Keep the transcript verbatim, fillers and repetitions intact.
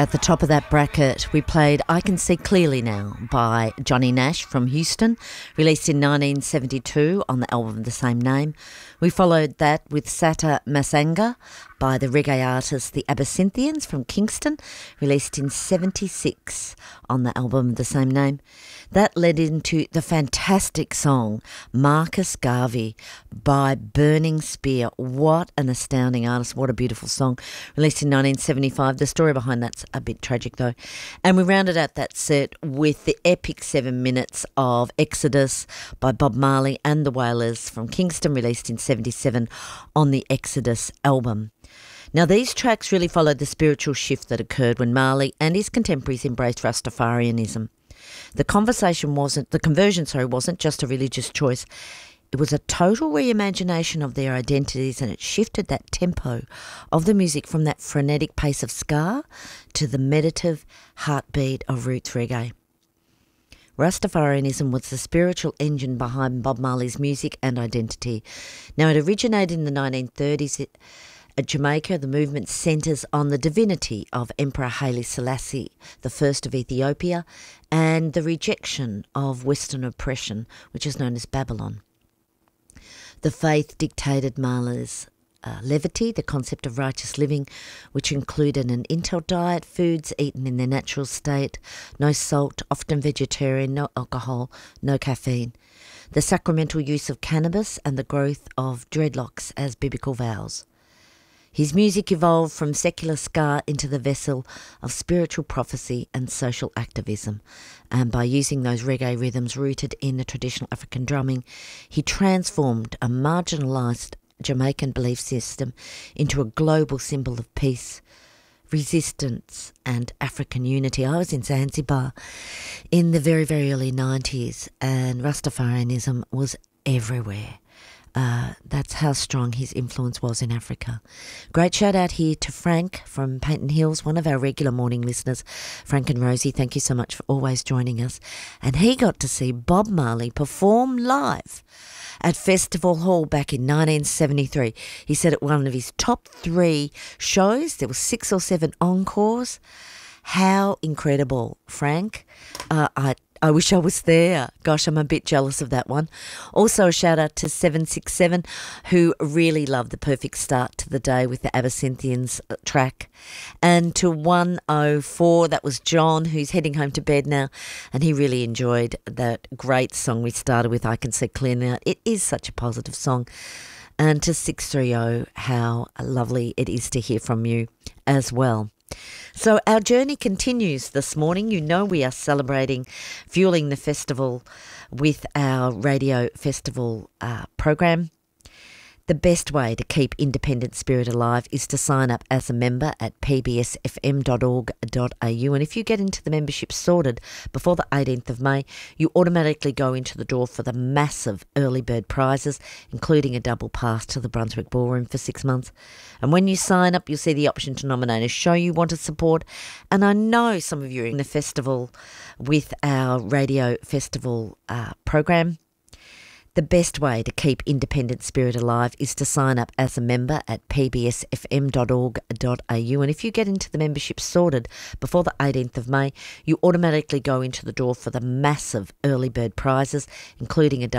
At the top of that bracket, we played I Can See Clearly Now by Johnny Nash from Houston, released in nineteen seventy-two on the album of the same name. We followed that with Sata Masanga by the reggae artist The Abyssinthians from Kingston, released in seventy-six on the album of the same name. That led into the fantastic song Marcus Garvey by Burning Spear. What an astounding artist. What a beautiful song. Released in nineteen seventy-five. The story behind that's a bit tragic though. And we rounded out that set with the epic seven minutes of Exodus by Bob Marley and the Wailers from Kingston, released in seventy-seven on the Exodus album. Now, these tracks really followed the spiritual shift that occurred when Marley and his contemporaries embraced Rastafarianism. The conversation wasn't, the conversion, sorry, wasn't just a religious choice. It was a total reimagination of their identities, and it shifted that tempo of the music from that frenetic pace of ska to the meditative heartbeat of roots reggae. Rastafarianism was the spiritual engine behind Bob Marley's music and identity. Now, it originated in the nineteen thirties. It, At Jamaica, the movement centres on the divinity of Emperor Haile Selassie, the first of Ethiopia, and the rejection of Western oppression, which is known as Babylon. The faith dictated Marley's uh, levity, the concept of righteous living, which included an intel diet, foods eaten in their natural state, no salt, often vegetarian, no alcohol, no caffeine, the sacramental use of cannabis, and the growth of dreadlocks as biblical vows. His music evolved from secular ska into the vessel of spiritual prophecy and social activism, and by using those reggae rhythms rooted in the traditional African drumming, he transformed a marginalised Jamaican belief system into a global symbol of peace, resistance and African unity. I was in Zanzibar in the very, very early nineties, and Rastafarianism was everywhere. Uh, that's how strong his influence was in Africa. Great shout out here to Frank from Paynton Hills, one of our regular morning listeners. Frank and Rosie, thank you so much for always joining us. And he got to see Bob Marley perform live at Festival Hall back in nineteen seventy-three. He said at one of his top three shows, there were six or seven encores. How incredible, Frank. Uh, I I wish I was there. Gosh, I'm a bit jealous of that one. Also, a shout out to seven six seven, who really loved the perfect start to the day with the Abyssinthians track. And to one oh four, that was John, who's heading home to bed now, and he really enjoyed that great song we started with, I Can See Clear Now. It is such a positive song. And to six three oh, how lovely it is to hear from you as well. So our journey continues this morning. You know we are celebrating Fueling the Festival with our radio festival uh, program. The best way to keep independent spirit alive is to sign up as a member at p b s f m dot org dot a u. And if you get into the membership sorted before the eighteenth of May, you automatically go into the draw for the massive early bird prizes, including a double pass to the Brunswick Ballroom for six months. And when you sign up, you'll see the option to nominate a show you want to support. And I know some of you are in the festival with our radio festival uh, program. The best way to keep independent spirit alive is to sign up as a member at p b s f m dot org dot a u. And if you get into the membership sorted before the eighteenth of May, you automatically go into the draw for the massive early bird prizes, including a